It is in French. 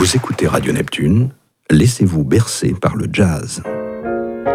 Vous écoutez Radio Neptune, laissez-vous bercer par le jazz.